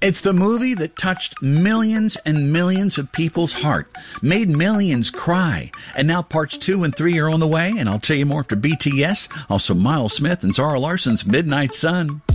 It's the movie that touched millions and millions of people's heart, made millions cry, and now parts 2 and 3 are on the way, and I'll tell you more after BTS, also Miles Smith and Zara Larson's Midnight Sun.